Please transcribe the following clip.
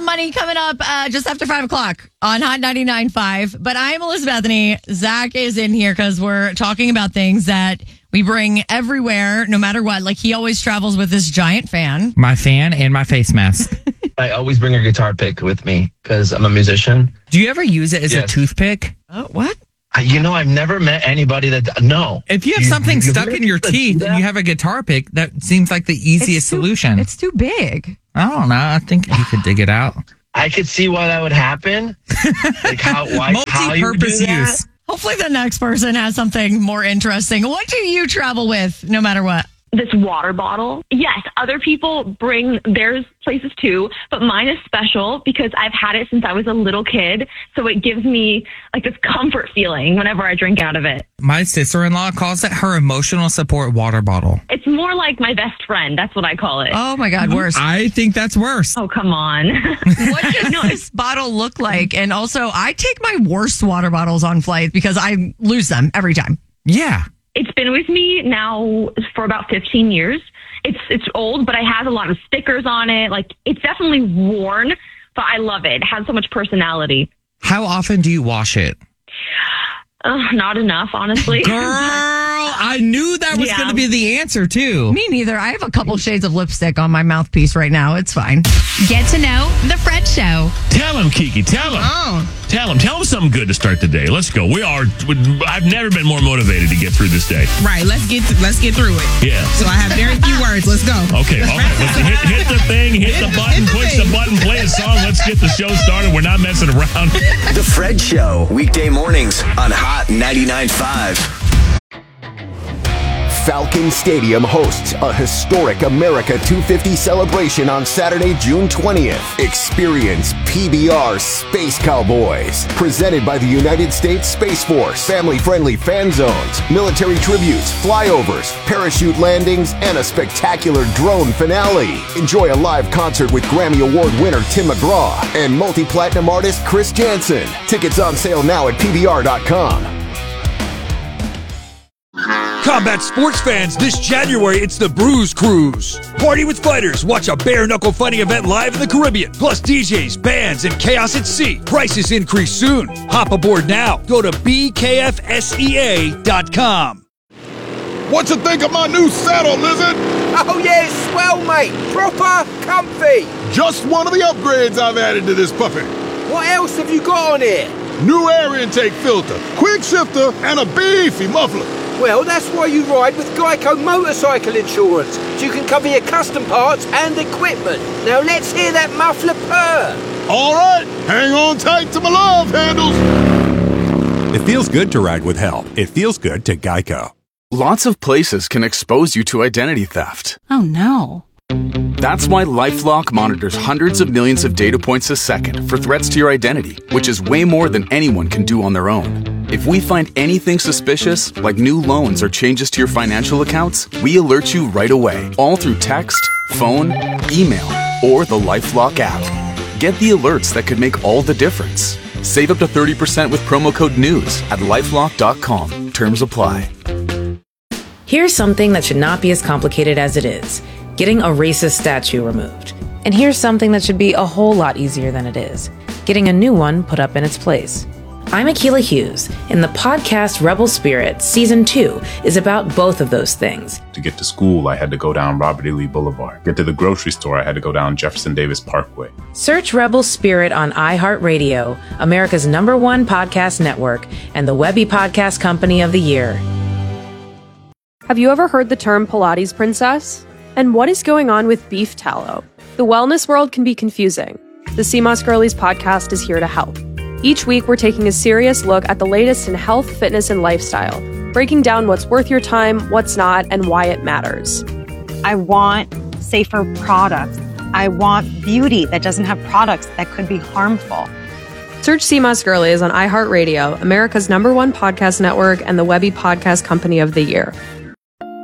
money coming up just after 5 o'clock on Hot 99.5. But I'm Elizabeth Bethany. Zach is in here because we're talking about things that we bring everywhere, no matter what. Like, he always travels with this giant fan. My fan and my face mask. I always bring a guitar pick with me because I'm a musician. Do you ever use it as a toothpick? Oh, what? I've never met anybody that... No. If you have something stuck in your teeth and you have a guitar pick, that seems like the easiest solution. It's too big. I don't know. I think you could dig it out. I could see why that would happen. Like how you would do multi-purpose use. Hopefully the next person has something more interesting. What do you travel with, no matter what? This water bottle. Yes, other people bring theirs places too, but mine is special because I've had it since I was a little kid. So it gives me like this comfort feeling whenever I drink out of it. My sister-in-law calls it her emotional support water bottle. It's more like my best friend. That's what I call it. Oh my God, worse. I think that's worse. Oh, come on. What does this bottle look like? And also, I take my worst water bottles on flights because I lose them every time. Yeah. It's been with me now for about 15 years. It's old, but it has a lot of stickers on it. Like, it's definitely worn, but I love it. It has so much personality. How often do you wash it? Not enough, honestly. Girl, I knew that was going to be the answer, too. Me neither. I have a couple shades of lipstick on my mouthpiece right now. It's fine. Get to know The Fred Show. Tell him, Kiki. Tell him. Tell him something good to start the day. Let's go. I've never been more motivated to get through this day. Right. Let's get through it. Yeah. So I have very few words. Let's go. Okay. All right. Let's hit the thing. Hit the button. Push the button. Play a song. Let's get the show started. We're not messing around. The Fred Show. Weekday mornings on Hot 99.5. Falcon Stadium hosts a historic America 250 celebration on Saturday, June 20th. Experience PBR Space Cowboys, presented by the United States Space Force. Family-friendly fan zones, military tributes, flyovers, parachute landings, and a spectacular drone finale. Enjoy a live concert with Grammy Award winner Tim McGraw and multi-platinum artist Chris Jansen. Tickets on sale now at PBR.com. Combat sports fans, this January it's the Bruise Cruise. Party with fighters, watch a bare-knuckle fighting event live in the Caribbean, plus DJs, bands, and chaos at sea. Prices increase soon. Hop aboard now. Go to bkfsea.com. What you think of my new saddle, Lizard? Oh yeah, it's swell, mate. Proper comfy. Just one of the upgrades I've added to this puppy. What else have you got on here? New air intake filter, quick shifter, and a beefy muffler. Well, that's why you ride with Geico Motorcycle Insurance, so you can cover your custom parts and equipment. Now let's hear that muffler purr. All right, hang on tight to my love handles. It feels good to ride with help. It feels good to Geico. Lots of places can expose you to identity theft. Oh, no. That's why LifeLock monitors hundreds of millions of data points a second for threats to your identity, which is way more than anyone can do on their own. If we find anything suspicious, like new loans or changes to your financial accounts, we alert you right away, all through text, phone, email, or the LifeLock app. Get the alerts that could make all the difference. Save up to 30% with promo code NEWS at LifeLock.com. Terms apply. Here's something that should not be as complicated as it is. Getting a racist statue removed. And here's something that should be a whole lot easier than it is. Getting a new one put up in its place. I'm Akilah Hughes, and the podcast Rebel Spirit Season 2 is about both of those things. To get to school, I had to go down Robert E. Lee Boulevard. Get to the grocery store, I had to go down Jefferson Davis Parkway. Search Rebel Spirit on iHeartRadio, America's #1 podcast network, and the Webby Podcast Company of the Year. Have you ever heard the term Pilates princess? And what is going on with beef tallow? The wellness world can be confusing. The CMOS Girlies podcast is here to help. Each week, we're taking a serious look at the latest in health, fitness, and lifestyle, breaking down what's worth your time, what's not, and why it matters. I want safer products. I want beauty that doesn't have products that could be harmful. Search CMOS Girlies on iHeartRadio, America's #1 podcast network, and the Webby Podcast Company of the Year.